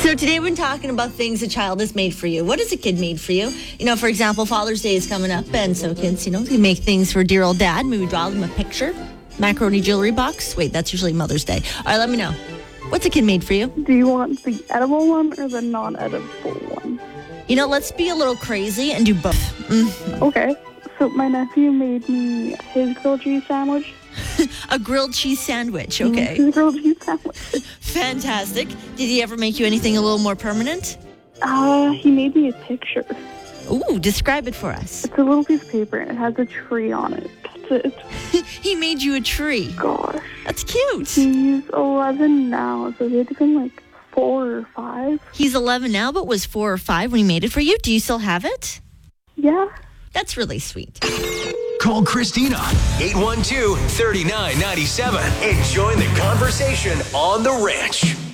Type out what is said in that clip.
So today we're talking about things a child has made for you. What has a kid made for you? For example, Father's Day is coming up, and so kids, they make things for dear old dad. Maybe draw them a picture, macaroni jewelry box. Wait, that's usually Mother's Day. All right, let me know. What's a kid made for you? Do you want the edible one or the non-edible one? Let's be a little crazy and do both. Okay. So my nephew made me his grilled cheese sandwich. A grilled cheese sandwich, okay. His grilled cheese sandwich. Fantastic. Did he ever make you anything a little more permanent? He made me a picture. Ooh, describe it for us. It's a little piece of paper and it has a tree on it. That's it. He made you a tree. Gosh. That's cute. He's 11 now, so he had to been like 4 or 5. He's 11 now, but was 4 or 5 when he made it for you. Do you still have it? Yeah. That's really sweet. Call Christina, 812-3997, and join the conversation on The Ranch.